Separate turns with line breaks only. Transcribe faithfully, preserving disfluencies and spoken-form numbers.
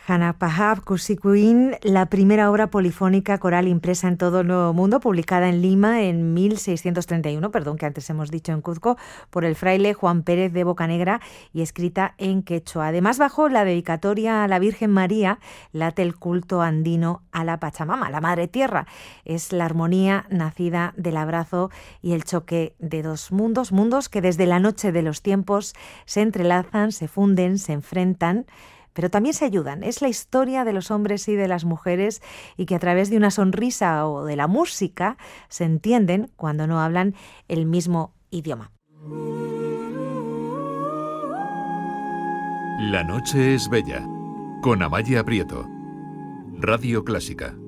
Hanapahab Kusikuin, la primera obra polifónica coral impresa en todo el Nuevo Mundo, publicada en Lima en mil seiscientos treinta y uno, perdón, que antes hemos dicho en Cuzco, por el fraile Juan Pérez de Bocanegra y escrita en quechua. Además, bajo la dedicatoria a la Virgen María, late el culto andino a la Pachamama, la Madre Tierra. Es la armonía nacida del abrazo y el choque de dos mundos, mundos que desde la noche de los tiempos se entrelazan, se funden, se enfrentan, pero también se ayudan. Es la historia de los hombres y de las mujeres y que a través de una sonrisa o de la música se entienden cuando no hablan el mismo idioma.
La noche es bella, con Amaya Prieto. Radio Clásica.